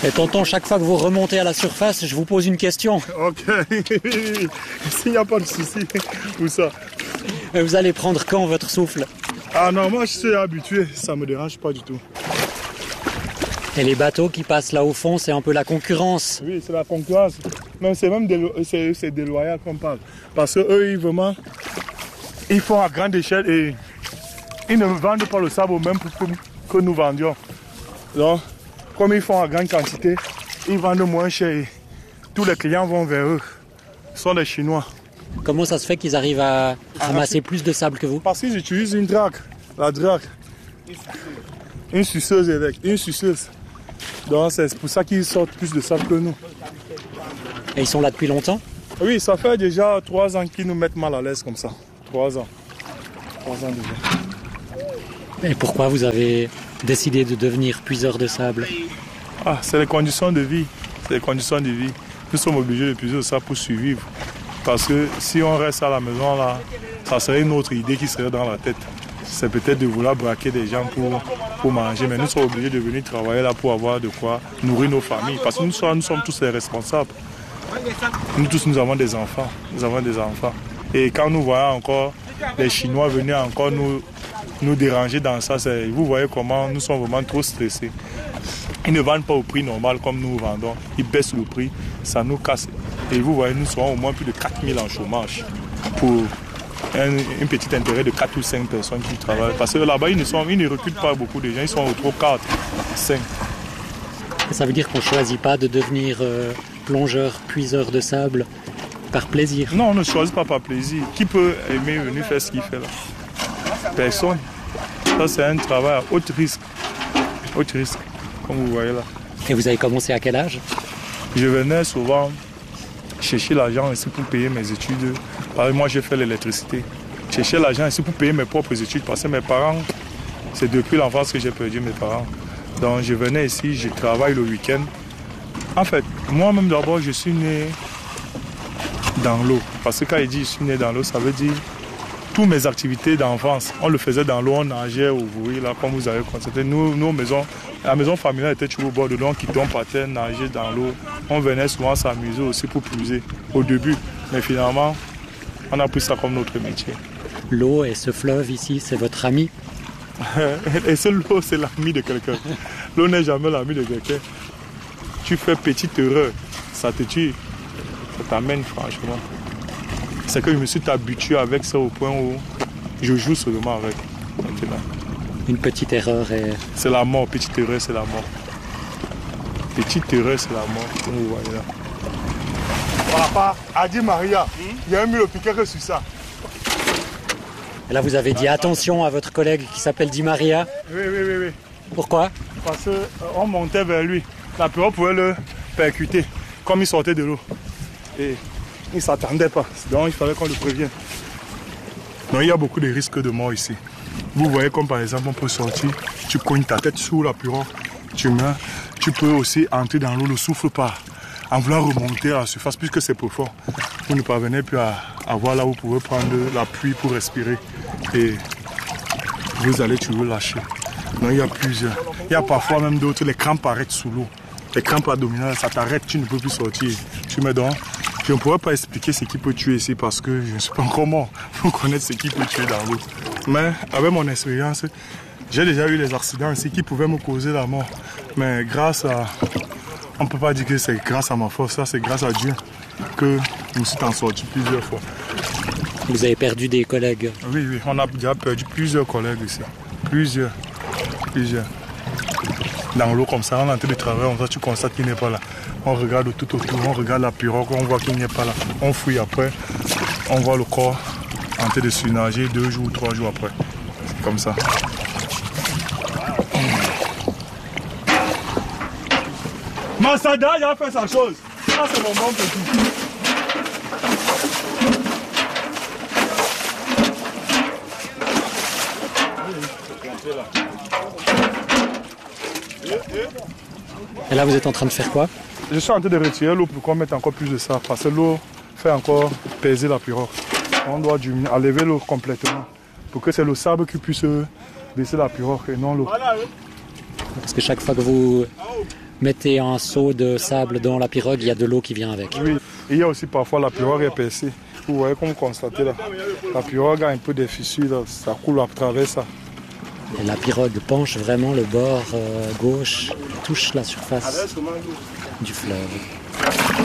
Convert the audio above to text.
Et tonton, chaque fois que vous remontez à la surface, je vous pose une question. Ok, s'il n'y a pas de souci, où ça? Vous allez prendre quand votre souffle? Ah non, moi je suis habitué, ça me dérange pas du tout. Et les bateaux qui passent là au fond, c'est un peu la concurrence. Oui, c'est la concurrence. C'est même déloyal qu'on parle. Parce qu'eux, ils font à grande échelle et ils ne vendent pas le sable au même prix que nous vendions. Donc, comme ils font à grande quantité, ils vendent moins cher et tous les clients vont vers eux. Ce sont des Chinois. Comment ça se fait qu'ils arrivent à ramasser plus de sable que vous? Parce qu'ils utilisent une drague. La drague. Une suceuse électrique. Une suceuse. Donc c'est pour ça qu'ils sortent plus de sable que nous. Et ils sont là depuis longtemps? Oui, ça fait déjà 3 ans qu'ils nous mettent mal à l'aise comme ça. 3 ans. 3 ans déjà. Et pourquoi vous avez décidé de devenir puiseur de sable? Ah, c'est les conditions de vie. C'est les conditions de vie. Nous sommes obligés de puiser de sable pour survivre. Parce que si on reste à la maison là, ça serait une autre idée qui serait dans la tête. C'est peut-être de vouloir braquer des gens pour manger, mais nous sommes obligés de venir travailler là pour avoir de quoi nourrir nos familles. Parce que nous sommes tous les responsables. Nous tous, nous avons des enfants. Nous avons des enfants. Et quand nous voyons encore les Chinois venir encore nous déranger dans ça, vous voyez comment nous sommes vraiment trop stressés. Ils ne vendent pas au prix normal comme nous vendons. Ils baissent le prix, ça nous casse. Et vous voyez, nous serons au moins plus de 4000 en chômage pour un petit intérêt de 4 ou 5 personnes qui travaillent. Parce que là-bas, ils ne recrutent pas beaucoup de gens, ils sont autour 4, 5. Ça veut dire qu'on ne choisit pas de devenir plongeur, puiseur de sable par plaisir? Non, on ne choisit pas par plaisir. Qui peut aimer venir faire ce qu'il fait là? Personne. Ça, c'est un travail à haut risque. Haut risque, comme vous voyez là. Et vous avez commencé à quel âge? Je venais souvent chercher l'argent ici pour payer mes études. Parce que moi, j'ai fait l'électricité. Chercher l'argent ici pour payer mes propres études. Parce que mes parents, c'est depuis l'enfance que j'ai perdu mes parents. Donc, je venais ici, je travaille le week-end. En fait, moi-même d'abord, je suis né dans l'eau. Parce que quand il dit je suis né dans l'eau, ça veut dire toutes mes activités d'enfance. On le faisait dans l'eau, on nageait au bruit, là, comme vous avez constaté. Nos maisons, la maison familiale était toujours au bord de l'eau, on quittait, on partait nager dans l'eau. On venait souvent s'amuser aussi pour puiser au début. Mais finalement, on a pris ça comme notre métier. L'eau et ce fleuve ici, c'est votre ami? Et l'eau, c'est l'ami de quelqu'un. L'eau n'est jamais l'ami de quelqu'un. Tu fais petite erreur, ça te tue. Ça t'amène franchement. C'est que je me suis habitué avec ça au point où je joue seulement avec maintenant. Une petite erreur et... C'est la mort, petite erreur, c'est la mort. Petite erreur, c'est la mort, comme vous voyez là. Papa, a dit Maria, il y a un mur piqué que sur ça. Et là, vous avez dit attention à votre collègue qui s'appelle Di Maria. Oui. Pourquoi? Parce qu'on montait vers lui. La pirogue pouvait le percuter, comme il sortait de l'eau. Et il ne s'attendait pas. Donc il fallait qu'on le prévienne. Donc il y a beaucoup de risques de mort ici. Vous voyez comme par exemple on peut sortir, tu cognes ta tête sous la pirogue, tu meurs. Tu peux aussi entrer dans l'eau, le souffle part. En voulant remonter à la surface, puisque c'est profond, vous ne parvenez plus à voir là où vous pouvez prendre l'appui pour respirer. Et vous allez toujours lâcher. Donc il y a plusieurs. Il y a parfois même d'autres, les crampes arrêtent sous l'eau. Les crampes abdominales, ça t'arrête, tu ne peux plus sortir. Tu mets donc. Je ne pourrais pas expliquer ce qui peut tuer ici parce que je ne sais pas encore mort pour connaître ce qui peut tuer dans l'eau. Mais avec mon expérience, j'ai déjà eu les accidents ici qui pouvaient me causer la mort. Mais grâce à... On ne peut pas dire que c'est grâce à ma force, ça c'est grâce à Dieu que je me suis en sorti plusieurs fois. Vous avez perdu des collègues? Oui, on a déjà perdu plusieurs collègues ici. Plusieurs. Dans l'eau comme ça, on est en train de travailler, tu constates qu'il n'est pas là. On regarde tout autour, on regarde la pirogue, on voit qu'il n'est pas là. On fouille après, on voit le corps en train de surnager 2 jours ou 3 jours après. C'est comme ça. Masada, il a fait sa chose. Ça, c'est mon bon petit. Et là, vous êtes en train de faire quoi? Je suis en train de retirer l'eau pour qu'on mette encore plus de ça. Parce que l'eau fait encore peser la pirogue. On doit diminuer, enlever l'eau complètement. Pour que c'est le sable qui puisse baisser la pirogue et non l'eau. Parce que chaque fois que vous mettez un seau de sable dans la pirogue, il y a de l'eau qui vient avec. Oui, et il y a aussi parfois la pirogue est percée. Vous voyez comme vous constatez là, la pirogue a un peu des fissures, là, ça coule à travers ça. Et la pirogue penche vraiment, le bord gauche touche la surface du fleuve.